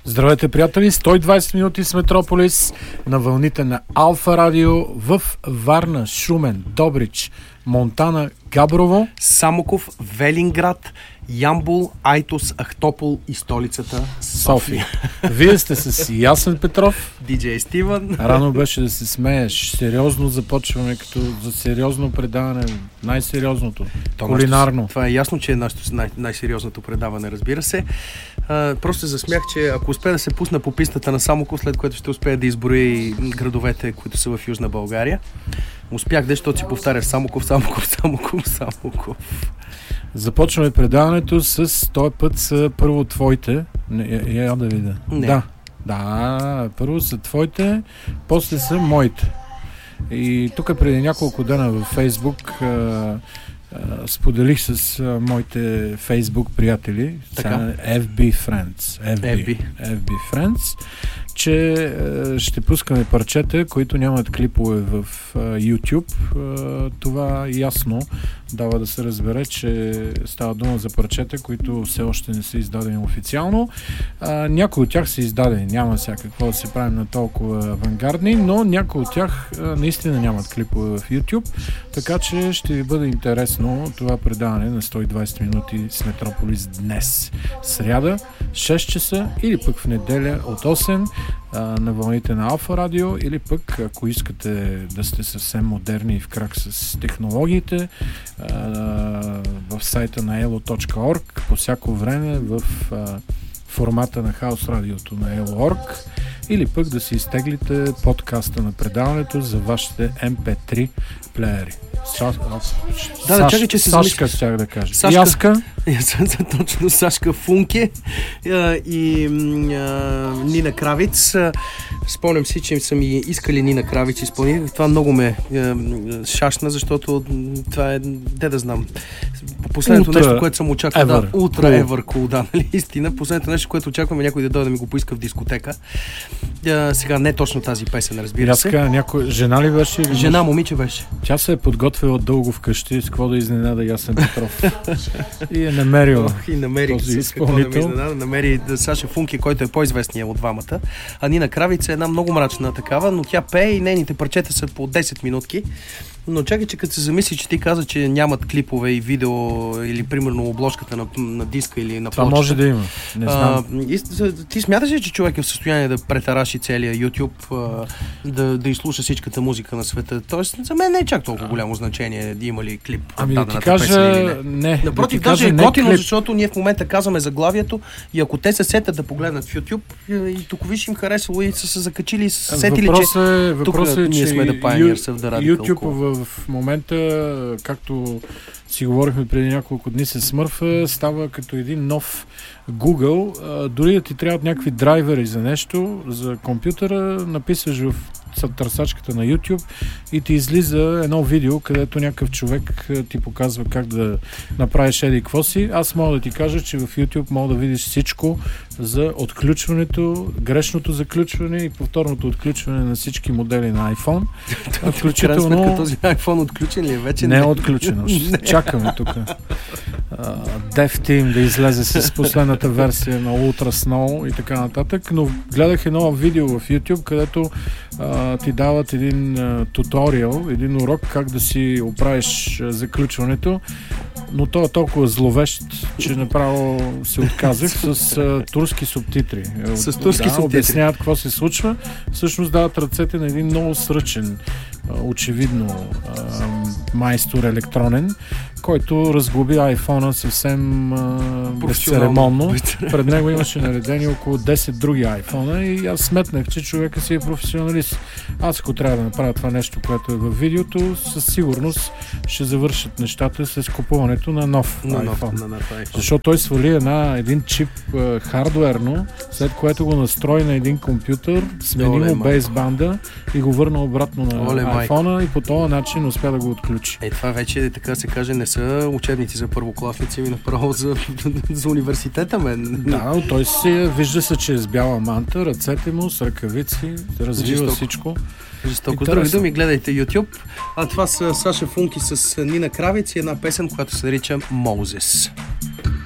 Здравейте, приятели! 120 минути с Метрополис на вълните на Алфа Радио в Варна, Шумен, Добрич, Монтана, Габрово, Самоков, Велинград, Ямбол, Айтос, Ахтопол и столицата София. Вие сте с Ясен Петров, диджей Стивън. Рано беше да се смееш. Сериозно започваме, като за сериозно предаване. Най-сериозното. Кулинарно. Това е ясно, че е най-сериозното предаване, разбира се. Просто засмях, че ако успее да се пусна по пистата на Самоков, след което ще успее да изброи градовете, които са в Южна България. Успях, защото си повтаря Самоков. Започваме предаването с този път са първо твоите. Я да видя. Не. Да, първо са твоите, после са моите. И тук преди няколко дена във Фейсбук споделих с моите Фейсбук приятели, FB Friends, че ще пускаме парчета, които нямат клипове в YouTube. Това ясно дава да се разбере, че става дума за парчета, които все още не са издадени официално. Някои от тях са издадени, няма сега какво да се правим на толкова авангардни, но някои от тях наистина нямат клипове в YouTube, така че ще ви бъде интересно това предаване на 120 минути с Метрополис днес. Сряда, 6 часа или пък в неделя от 8 на вълните на Алфа Радио, или пък ако искате да сте съвсем модерни и в крак с технологиите, в сайта на elo.org по всяко време в формата на хаус радиото на elo.org, или пък да си изтеглите подкаста на предаването за вашите MP3 плеери. Чакай, че се Сашка щях да кажа. Яска. Точно, Сашка Функе и Нина Кравиц. Спомням си, че са ми искали Нина Кравиц изпълнители. Това много ме шашна, защото това е, да знам, последното нещо, което съм очаквал, ултра ever cool, да, нали, истина. Последното нещо, което очакваме някой да дойде да ми го поиска в дискотека. Сега не точно тази песен, разбира се. Някой жена ли беше? Жена, момиче беше. Тя се е подготвила дълго вкъщи, с какво да изненада Ясен Петров. И е намерила този изпълнител. Намери Саша Функи, който е по-известният от двамата. А Нина Кравица е една много мрачна такава, но тя пее и нейните парчета са по 10 минутки. Но чакай, че като се замисли, че ти каза, че нямат клипове и видео или примерно обложката на диска или на плочата. Това може да има. Не знам. Ти смяташ ли, че човек е в състояние да претараши целия YouTube, да изслуша всичката музика на света? Тоест, за мен не е чак толкова голямо значение да има ли клип. Да ти кажа, не. Напротив, даже е готино, защото ние в момента казваме заглавието и ако те се сетят да погледнат в YouTube и тук виж им харесало и са се закачили и са сетили, че тук ние сме да Pioneers of the Radical YouTube в момента, както си говорихме преди няколко дни, се смърфа, става като един нов Google. Дори да ти трябват някакви драйвери за нещо, за компютъра, написваш в търсачката на YouTube и ти излиза едно видео, където някакъв човек ти показва как да направиш еди какво си. Аз мога да ти кажа, че в YouTube мога да видиш всичко за отключването, грешното заключване и повторното отключване на всички модели на iPhone. Включително този iPhone отключен ли е вече? Не е отключено. Чакаме тук Dev Team да излезе с последната версия на Ultra Snow и така нататък, но гледах едно видео в YouTube, където ти дават един туториал, един урок как да си оправиш заключването, но той е толкова зловещ, че направо се отказах с турски субтитри. С турски субтитри. Обясняват какво се случва. Всъщност дават ръцете на един много сръчен, очевидно майстор електронен, който разглоби iPhone-а съвсем безцеремонно. Пред него имаше наредени около 10 други iPhone-а и аз сметнах, че човека си е професионалист. Аз ако трябва да направя това нещо, което е във видеото, със сигурност ще завършат нещата с купуването на нов iPhone. Защото той свали един чип хардуерно, след което го настрои на един компютър, смени му бейсбанда и го върна обратно на iPhone-а и по този начин успя да го отключи. Това вече, така се каже, не са учебници за първокласници, ми направо за университета, мен. Да, той вижда се, че е с бяла манта, ръцете му с ръкавици, развива всичко. Жестоко. С други думи, гледайте YouTube. А това са Саша Функи с Нина Кравиц и една песен, която се нарича Moses.